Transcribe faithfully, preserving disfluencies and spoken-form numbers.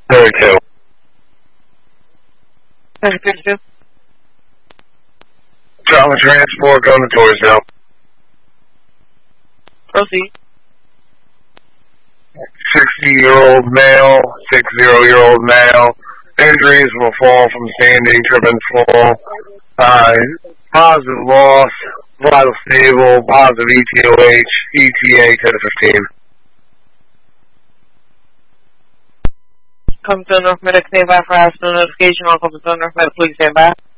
thirty-two. thirty-two. Trauma transport going to Torresville. Proceed. sixty-year-old male, sixty-year-old male. Injuries will fall from standing, trip and fall. Uh, positive loss, vital stable, positive E T O H, E T A ten fifteen. Come to North Medic, stand by for hospital notification. All come to North Medic, please stand by.